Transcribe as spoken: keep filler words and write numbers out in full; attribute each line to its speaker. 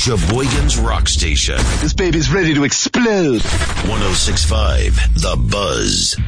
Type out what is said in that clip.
Speaker 1: Sheboygan's Rock Station.
Speaker 2: This baby's ready to explode.
Speaker 1: one oh six point five The Buzz.